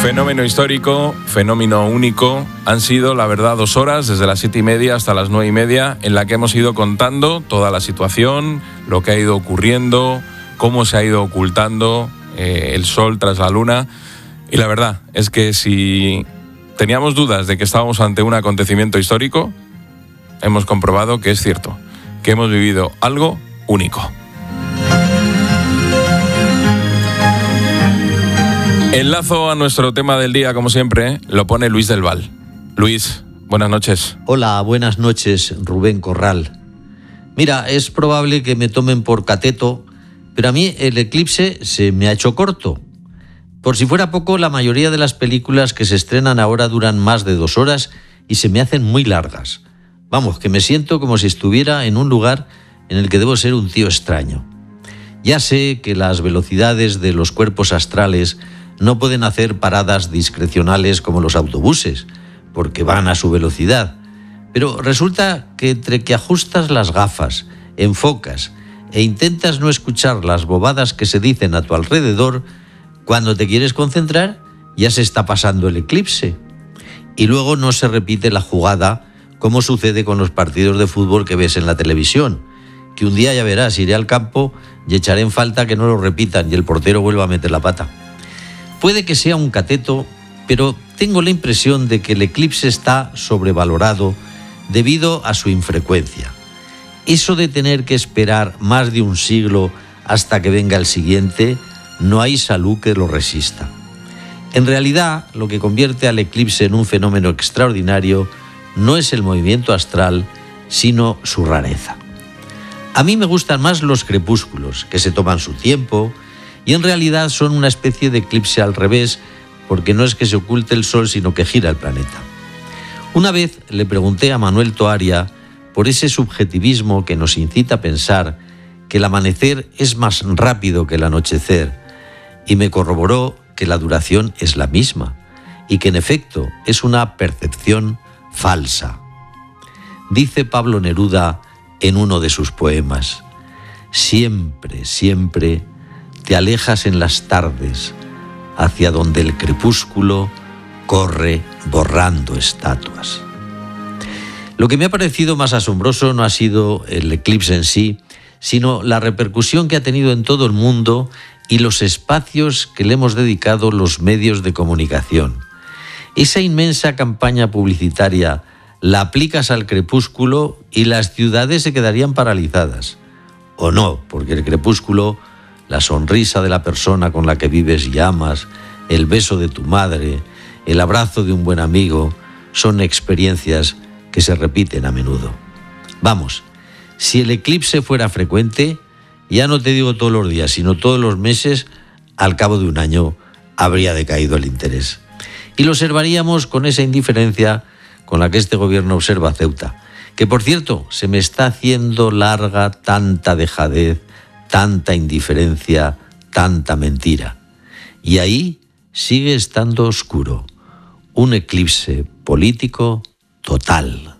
Fenómeno histórico, fenómeno único. Han sido, la verdad, 2 horas, desde las 7:30 hasta las 9:30, en la que hemos ido contando toda la situación, lo que ha ido ocurriendo, cómo se ha ido ocultando el sol tras la luna. Y la verdad es que si teníamos dudas de que estábamos ante un acontecimiento histórico, hemos comprobado que es cierto, que hemos vivido algo único. El lazo a nuestro tema del día, como siempre, lo pone Luis del Val. Luis, buenas noches. Hola, buenas noches, Rubén Corral. Mira, es probable que me tomen por cateto, pero a mí el eclipse se me ha hecho corto. Por si fuera poco, la mayoría de las películas que se estrenan ahora duran más de 2 horas y se me hacen muy largas. Vamos, que me siento como si estuviera en un lugar en el que debo ser un tío extraño. Ya sé que las velocidades de los cuerpos astrales no pueden hacer paradas discrecionales como los autobuses, porque van a su velocidad. Pero resulta que entre que ajustas las gafas, enfocas e intentas no escuchar las bobadas que se dicen a tu alrededor, cuando te quieres concentrar ya se está pasando el eclipse. Y luego no se repite la jugada como sucede con los partidos de fútbol que ves en la televisión, que un día ya verás, iré al campo y echaré en falta que no lo repitan y el portero vuelva a meter la pata. Puede que sea un cateto, pero tengo la impresión de que el eclipse está sobrevalorado debido a su infrecuencia. Eso de tener que esperar más de un siglo hasta que venga el siguiente, no hay salud que lo resista. En realidad, lo que convierte al eclipse en un fenómeno extraordinario no es el movimiento astral, sino su rareza. A mí me gustan más los crepúsculos, que se toman su tiempo, y en realidad son una especie de eclipse al revés, porque no es que se oculte el sol, sino que gira el planeta. Una vez le pregunté a Manuel Toaria por ese subjetivismo que nos incita a pensar que el amanecer es más rápido que el anochecer, y me corroboró que la duración es la misma, y que en efecto es una percepción falsa. Dice Pablo Neruda en uno de sus poemas: siempre, siempre te alejas en las tardes hacia donde el crepúsculo corre borrando estatuas. Lo que me ha parecido más asombroso no ha sido el eclipse en sí, sino la repercusión que ha tenido en todo el mundo y los espacios que le hemos dedicado los medios de comunicación. Esa inmensa campaña publicitaria la aplicas al crepúsculo y las ciudades se quedarían paralizadas. O no, porque el crepúsculo, la sonrisa de la persona con la que vives y amas, el beso de tu madre, el abrazo de un buen amigo, son experiencias que se repiten a menudo. Vamos, si el eclipse fuera frecuente, ya no te digo todos los días, sino todos los meses, al cabo de un año habría decaído el interés. Y lo observaríamos con esa indiferencia con la que este gobierno observa Ceuta, que por cierto se me está haciendo larga tanta dejadez, tanta indiferencia, tanta mentira. Y ahí sigue estando oscuro, un eclipse político total.